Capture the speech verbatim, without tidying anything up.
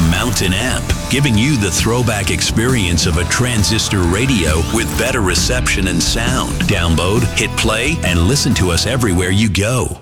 the Mountain app, giving you the throwback experience of a transistor radio with better reception and sound. Download, hit play, and listen to us everywhere you go.